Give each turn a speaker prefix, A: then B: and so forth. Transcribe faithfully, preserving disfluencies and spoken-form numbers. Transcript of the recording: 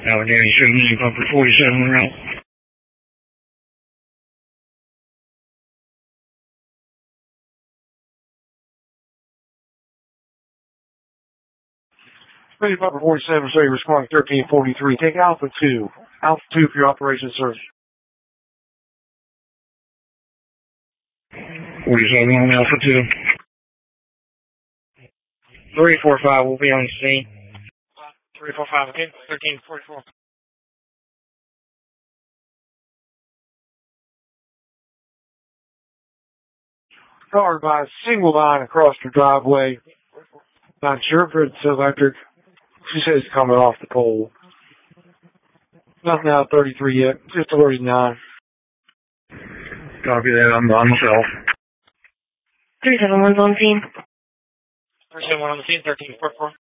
A: Allegheny seventeen, Pumper forty-seven route.
B: Ready, Pumper forty-seven, sorry, responding thirteen forty-three. Take Alpha two. Alpha two for your operation search.
A: forty-seven on Alpha two.
C: three four five will be on scene.
B: three four five, okay? thirteen forty-four. Car by a single line across the driveway. Not sure if it's electric. She says it's coming off the pole. Nothing out of thirty-three yet. Just thirty-nine.
A: Copy that. I'm by myself.
D: three seven one's on scene.
B: three seven one on the scene, thirteen forty-four.